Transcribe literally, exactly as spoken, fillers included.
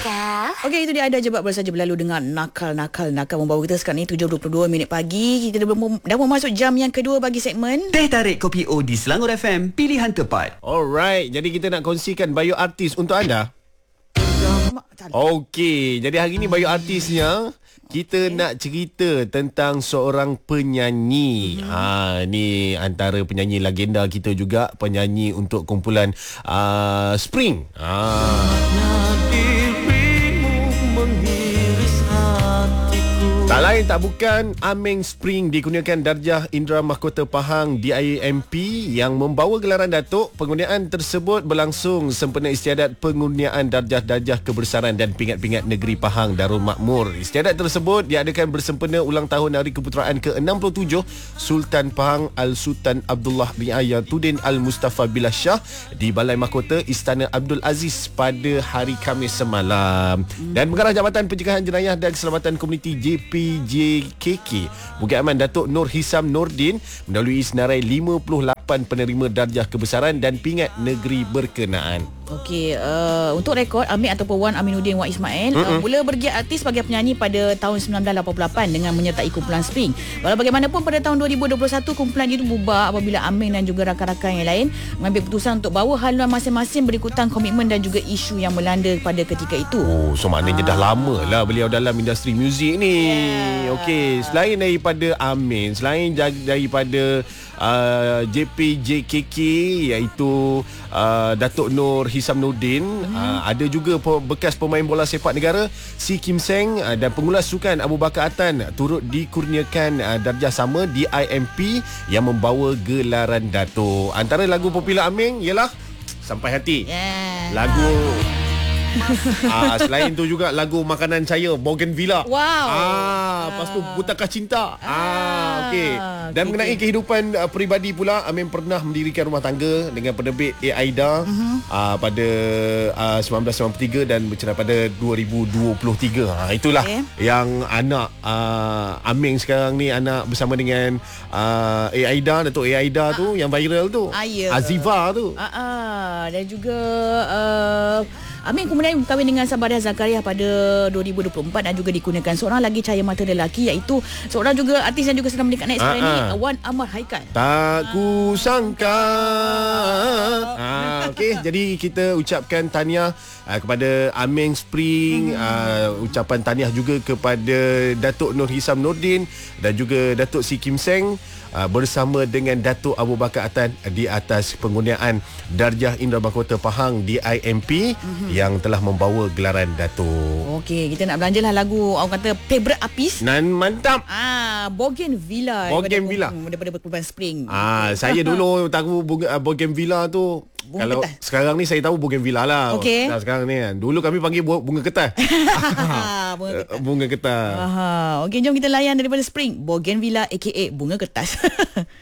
Nakal. Okey, itu dia ada je baru saja berlalu dengan nakal-nakal nakal membawa kita sekarang ni tujuh dua puluh dua minit pagi. Kita dah, dah masuk jam yang kedua bagi segmen Teh Tarik Kopi O di Selangor F M, pilihan tepat. Alright, jadi kita nak kongsikan bio artis untuk anda. Okey, jadi hari ni bio artisnya kita okay. nak cerita tentang seorang penyanyi. Hmm. Ha, ni antara penyanyi legenda kita juga, penyanyi untuk kumpulan uh, Spring. Ha. Tak lain tak bukan Ameng Spring dikurniakan darjah Indra Mahkota Pahang D I M P yang membawa gelaran Datuk. Pengurniaan tersebut berlangsung sempena istiadat pengurniaan darjah-darjah kebesaran dan pingat-pingat negeri Pahang Darul Makmur. Istiadat tersebut diadakan bersempena ulang tahun Hari Keputeraan ke enam puluh tujuh Sultan Pahang Al-Sultan Abdullah Riayatuddin Al-Mustafa Billah Shah di Balai Mahkota Istana Abdul Aziz pada hari Khamis semalam. Dan Pengarah Jabatan Pencegahan Jenayah dan Keselamatan Komuniti J P J K K Bukit Aman Datuk Nur Hisam Nordin melalui senarai lima puluh lapan penerima darjah kebesaran dan pingat negeri berkenaan. Okey, uh, untuk rekod Amir ataupun Wan Aminuddin Wan Ismail uh, mula bergiat artis sebagai penyanyi pada tahun sembilan belas lapan puluh lapan dengan menyertai kumpulan Spring. Walau bagaimanapun pada tahun dua ribu dua puluh satu kumpulan itu bubar apabila Amir dan juga rakan-rakan yang lain mengambil keputusan untuk bawa haluan masing-masing berikutan komitmen dan juga isu yang melanda pada ketika itu. Oh, so maknanya uh. dah lama lah beliau dalam industri muzik ni. Yeah. Okey, selain daripada Amir, selain daripada uh, J P J K K iaitu uh, Datuk Nur Hisam Nordin, hmm. uh, ada juga bekas pemain bola sepak negara Si Kim Seng uh, dan pengulas sukan Abu Bakar Atan turut dikurniakan uh, darjah sama D I M P yang membawa gelaran Datuk. Antara lagu popular Aming ialah Sampai Hati. Yeah. Lagu ah, selain tu juga lagu makanan saya Bougainvillea. Wow. Ah, lepas tu Butakah Cinta. Ah, ah okey. Dan okay, mengenai okay. kehidupan uh, peribadi pula, Amin pernah mendirikan rumah tangga dengan penerbit Aida uh-huh. uh, pada uh, sembilan belas sembilan puluh tiga dan bercerai pada dua ribu dua puluh tiga. Ha, itulah okay. yang anak uh, Amin sekarang ni anak bersama dengan uh, Aida, Datuk Aida uh, tu yang viral tu. Uh, yeah. Aziva tu. Uh, uh, dan juga uh, Amin kemudian berkahwin dengan Sabariah Zakaria pada dua ribu dua puluh empat dan juga dikurniakan seorang lagi cahaya mata lelaki iaitu seorang juga artis yang juga sedang mendekat naik sekarang ni, Wan Ahmad Haikal. Tak ku sangka. Ah, okey, jadi kita ucapkan tahniah uh, kepada Ameng Spring, hmm. uh, ucapan tahniah juga kepada Datuk Nur Hisam Nordin dan juga Datuk Si Kim Seng uh, bersama dengan Datuk Abu Bakar Atan di atas pengurniaan darjah Indra Mahkota Pahang D I M P hmm. yang telah membawa gelaran Datuk. Okey, kita nak belanjalah lagu orang kata favorite artis. Nan mantap. Ah, Bougainvillea. Bougainvillea. Daripada kumpulan Spring. Ah, saya dulu tahu Bougainvillea tu. Bunga kalau ketas. Sekarang ni saya tahu Bougainvillea lah. Okay. Nah, sekarang ni kan. Dulu kami panggil bunga ketas. bunga ketas. Bunga ketas. Aha. Okey, jom kita layan daripada Spring. Bougainvillea aka Bunga Kertas.